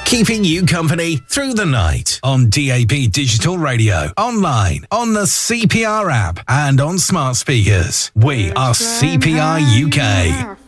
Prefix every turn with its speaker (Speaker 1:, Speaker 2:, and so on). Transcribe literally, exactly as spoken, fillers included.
Speaker 1: Keeping you company through the night on D A B Digital Radio, online, on the C P R app, and on smart speakers. We are C P R U K.